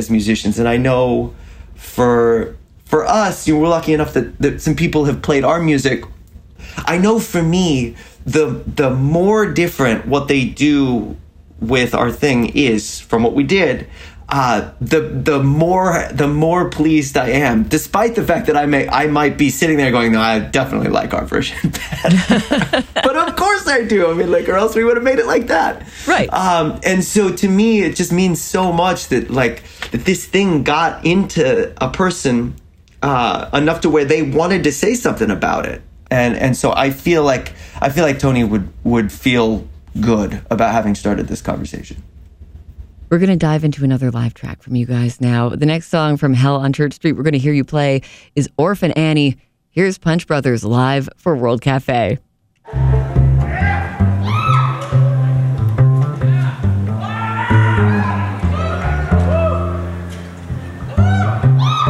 as musicians. And I know for us, we're lucky enough that some people have played our music. I know for me, the more different what they do with our thing is from what we did, the more pleased I am, despite the fact that I might be sitting there going, no, I definitely like our version better. But of course I do. I mean, like, or else we would have made it like that. Right. And so to me, it just means so much that this thing got into a person enough to where they wanted to say something about it. And so I feel like Tony would feel good about having started this conversation. We're going to dive into another live track from you guys now. The next song from Hell on Church Street we're going to hear you play is Orphan Annie. Here's Punch Brothers live for World Cafe.